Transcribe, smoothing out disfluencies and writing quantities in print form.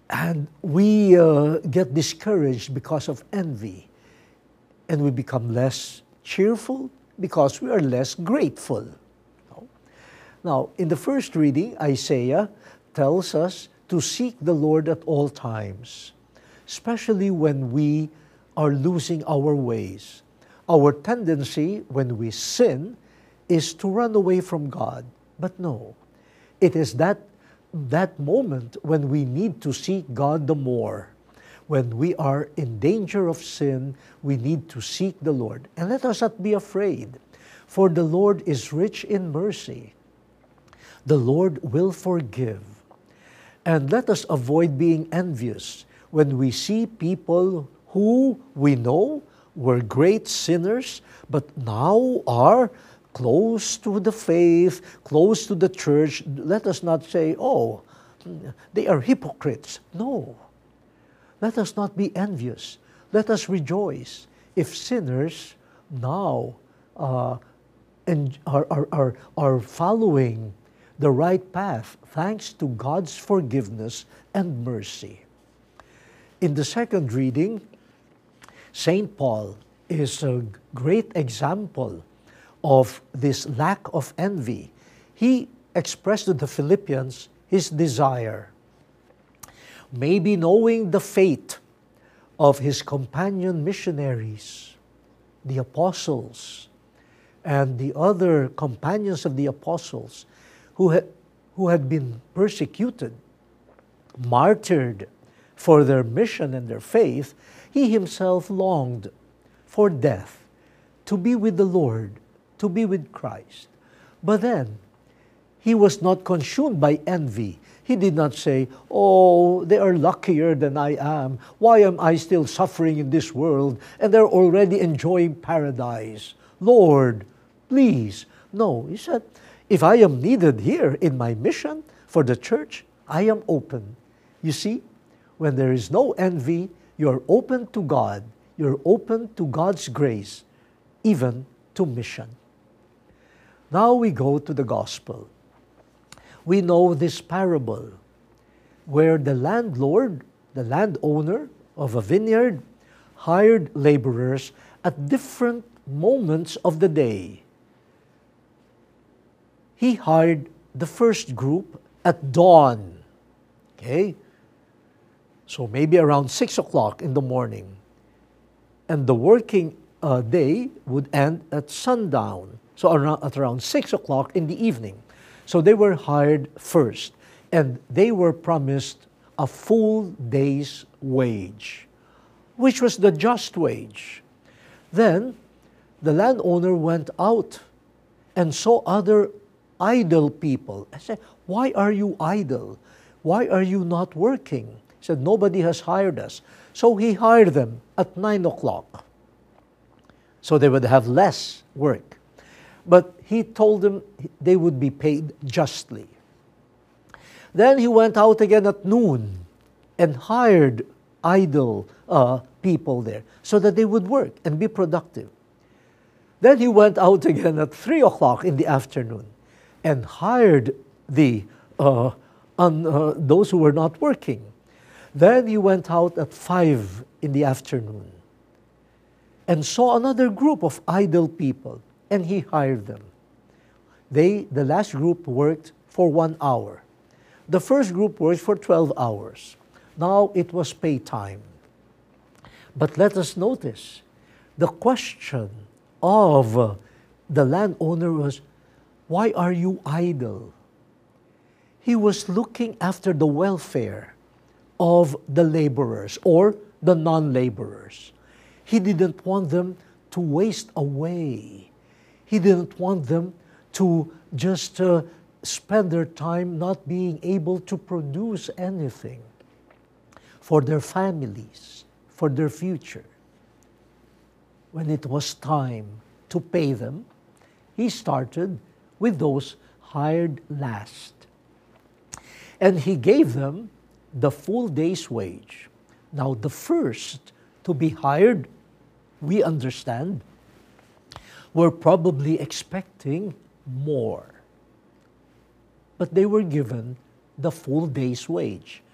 And we get discouraged because of envy. And we become less cheerful because we are less grateful. Now, in the first reading, Isaiah tells us to seek the Lord at all times, especially when we are losing our ways. Our tendency when we sin is to run away from God. But no, it is that moment when we need to seek God the more. When we are in danger of sin, we need to seek the Lord. And let us not be afraid, for the Lord is rich in mercy. The Lord will forgive. And let us avoid being envious when we see people who we know were great sinners, but now are close to the faith, close to the church. Let us not say, oh, they are hypocrites. No. Let us not be envious. Let us rejoice if sinners now are following the right path thanks to God's forgiveness and mercy. In the second reading, St. Paul is a great example of this lack of envy. He expressed to the Philippians his desire. Maybe knowing the fate of his companion missionaries, the apostles, and the other companions of the apostles who had been persecuted, martyred for their mission and their faith, he himself longed for death, to be with the Lord, to be with Christ. But then, he was not consumed by envy. He did not say, oh, they are luckier than I am. Why am I still suffering in this world and they're already enjoying paradise? Lord, please. No, he said, if I am needed here in my mission for the church, I am open. You see, when there is no envy, you're open to God. You're open to God's grace, even to mission. Now we go to the gospel. We know this parable where the landlord, the landowner of a vineyard, hired laborers at different moments of the day. He hired the first group at dawn. Okay? So maybe around 6 o'clock in the morning. And the working day would end at sundown. So at around 6 o'clock in the evening. So they were hired first, and they were promised a full day's wage, which was the just wage. Then the landowner went out and saw other idle people. I said, why are you idle? Why are you not working? He said, nobody has hired us. So he hired them at 9 o'clock. So they would have less work. But he told them they would be paid justly. Then he went out again at noon and hired idle people there so that they would work and be productive. Then he went out again at 3 o'clock in the afternoon and hired those who were not working. Then he went out at 5 in the afternoon and saw another group of idle people, and he hired them. The last group worked for 1 hour. The first group worked for 12 hours. Now it was pay time. But let us notice, the question of the landowner was, why are you idle? He was looking after the welfare of the laborers or the non-laborers. He didn't want them to waste away. He didn't want them to just spend their time not being able to produce anything for their families, for their future. When it was time to pay them, he started with those hired last. And he gave them the full day's wage. Now, the first to be hired, we understand, were probably expecting more. But they were given the full day's wage.